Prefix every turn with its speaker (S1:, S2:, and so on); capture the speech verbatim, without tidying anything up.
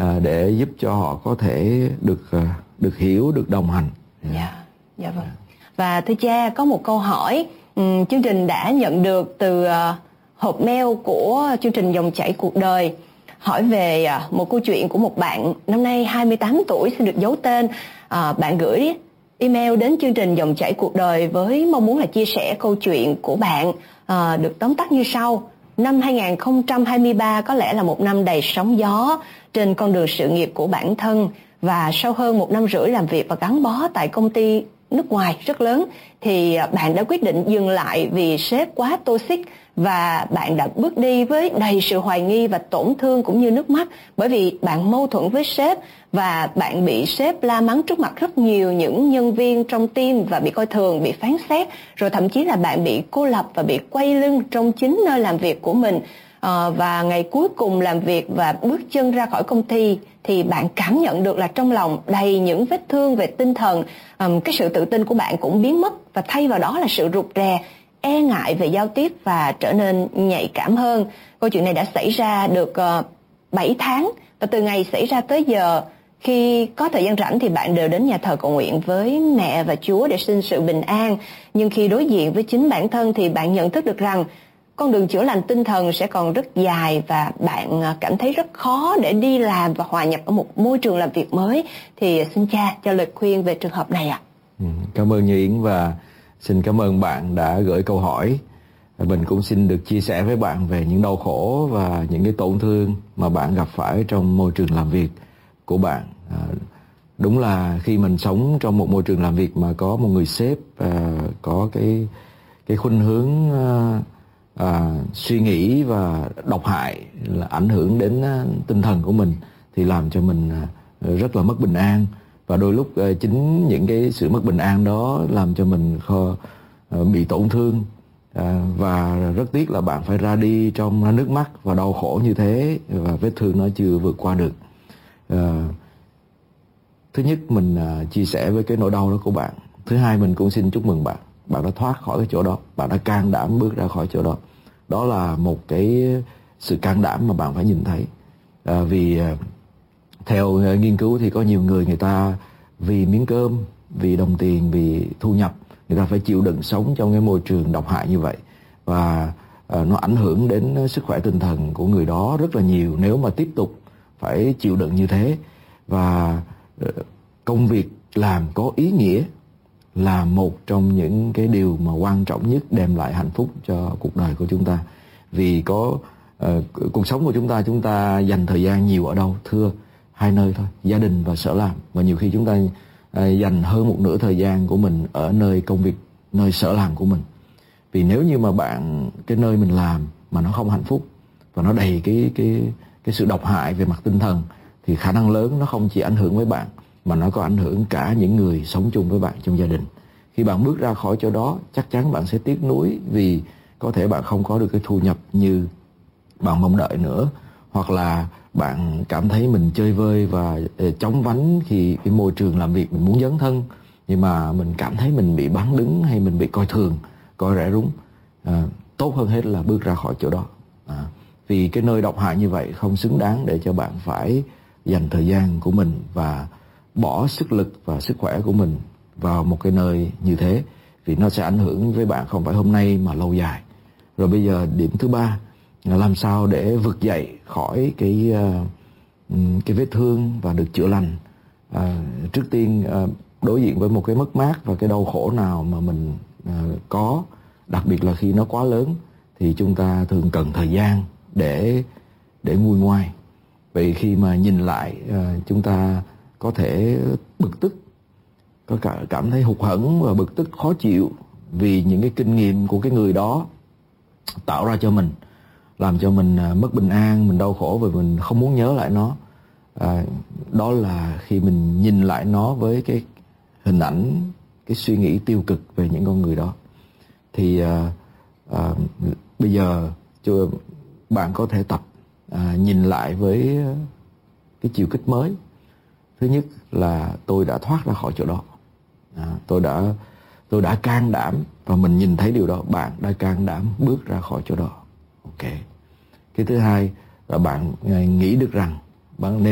S1: à, để giúp cho họ có thể được à, được hiểu, được đồng hành.
S2: Dạ, dạ vâng. Và thưa cha, có một câu hỏi um, chương trình đã nhận được từ uh, hộp mail của chương trình Dòng chảy cuộc đời, hỏi về uh, một câu chuyện của một bạn năm nay hai mươi tám tuổi, xin được giấu tên. Uh, bạn gửi email đến chương trình Dòng chảy cuộc đời với mong muốn là chia sẻ câu chuyện của bạn, uh, được tóm tắt như sau. Năm hai không hai ba có lẽ là một năm đầy sóng gió trên con đường sự nghiệp của bản thân, và sau hơn một năm rưỡi làm việc và gắn bó tại công ty nước ngoài rất lớn thì bạn đã quyết định dừng lại vì sếp quá toxic, và bạn đã bước đi với đầy sự hoài nghi và tổn thương cũng như nước mắt, bởi vì bạn mâu thuẫn với sếp và bạn bị sếp la mắng trước mặt rất nhiều những nhân viên trong team và bị coi thường, bị phán xét, rồi thậm chí là bạn bị cô lập và bị quay lưng trong chính nơi làm việc của mình. À, và ngày cuối cùng làm việc và bước chân ra khỏi công ty thì bạn cảm nhận được là trong lòng đầy những vết thương về tinh thần. um, cái sự tự tin của bạn cũng biến mất, và thay vào đó là sự rụt rè, e ngại về giao tiếp và trở nên nhạy cảm hơn. Câu chuyện này đã xảy ra được uh, bảy tháng, và từ ngày xảy ra tới giờ, khi có thời gian rảnh thì bạn đều đến nhà thờ cầu nguyện với mẹ và Chúa để xin sự bình an. Nhưng khi đối diện với chính bản thân thì bạn nhận thức được rằng con đường chữa lành tinh thần sẽ còn rất dài, và bạn cảm thấy rất khó để đi làm và hòa nhập ở một môi trường làm việc mới. Thì xin cha cho lời khuyên về trường hợp này ạ.
S1: Ừ, cảm ơn Như Yến, và xin cảm ơn bạn đã gửi câu hỏi. Mình cũng xin được chia sẻ với bạn về những đau khổ và những cái tổn thương mà bạn gặp phải trong môi trường làm việc của bạn. À, đúng là khi mình sống trong một môi trường làm việc mà có một người sếp à, có cái cái khuynh hướng à, à, suy nghĩ và độc hại, là ảnh hưởng đến à, tinh thần của mình, thì làm cho mình à, rất là mất bình an. Và đôi lúc à, chính những cái sự mất bình an đó làm cho mình kho, à, bị tổn thương. À, và rất tiếc là bạn phải ra đi trong nước mắt và đau khổ như thế, và vết thương nó chưa vượt qua được. À, thứ nhất mình à, chia sẻ với cái nỗi đau đó của bạn. Thứ hai, mình cũng xin chúc mừng bạn, bạn đã thoát khỏi cái chỗ đó, bạn đã can đảm bước ra khỏi chỗ đó. Đó là một cái sự can đảm mà bạn phải nhìn thấy. À, vì à, theo nghiên cứu thì có nhiều người, người ta vì miếng cơm, vì đồng tiền, vì thu nhập, người ta phải chịu đựng sống trong cái môi trường độc hại như vậy, và à, nó ảnh hưởng đến sức khỏe tinh thần của người đó rất là nhiều nếu mà tiếp tục phải chịu đựng như thế. Và à, công việc làm có ý nghĩa là một trong những cái điều mà quan trọng nhất đem lại hạnh phúc cho cuộc đời của chúng ta. Vì có uh, cuộc sống của chúng ta, chúng ta dành thời gian nhiều ở đâu? Thưa, hai nơi thôi, gia đình và sở làm. Và nhiều khi chúng ta uh, dành hơn một nửa thời gian của mình ở nơi công việc, nơi sở làm của mình. Vì nếu như mà bạn, cái nơi mình làm mà nó không hạnh phúc và nó đầy cái cái cái sự độc hại về mặt tinh thần, thì khả năng lớn nó không chỉ ảnh hưởng với bạn, mà nó có ảnh hưởng cả những người sống chung với bạn trong gia đình. Khi bạn bước ra khỏi chỗ đó, chắc chắn bạn sẽ tiếc nuối, vì có thể bạn không có được cái thu nhập như bạn mong đợi nữa, hoặc là bạn cảm thấy mình chơi vơi và chóng vánh khi cái môi trường làm việc mình muốn dấn thân, nhưng mà mình cảm thấy mình bị bán đứng hay mình bị coi thường, coi rẻ rúng. À, tốt hơn hết là bước ra khỏi chỗ đó. À, vì cái nơi độc hại như vậy không xứng đáng để cho bạn phải dành thời gian của mình và bỏ sức lực và sức khỏe của mình vào một cái nơi như thế, vì nó sẽ ảnh hưởng với bạn không phải hôm nay mà lâu dài. Rồi bây giờ điểm thứ ba là làm sao để vực dậy khỏi cái cái vết thương và được chữa lành. À, trước tiên à, đối diện với một cái mất mát và cái đau khổ nào mà mình à, có, đặc biệt là khi nó quá lớn, thì chúng ta thường cần thời gian để để nguôi ngoai. Vậy khi mà nhìn lại, à, chúng ta có thể bực tức, có cả cảm thấy hụt hẫng và bực tức khó chịu vì những cái kinh nghiệm của cái người đó tạo ra cho mình, làm cho mình mất bình an, mình đau khổ và mình không muốn nhớ lại nó. À, đó là khi mình nhìn lại nó với cái hình ảnh, cái suy nghĩ tiêu cực về những con người đó. Thì à, à, bây giờ cho bạn có thể tập à, nhìn lại với cái chiều kích mới. Thứ nhất là tôi đã thoát ra khỏi chỗ đó, à, tôi đã tôi đã can đảm, và mình nhìn thấy điều đó, bạn đã can đảm bước ra khỏi chỗ đó. Ok. Cái thứ hai là bạn nghĩ được rằng bạn nên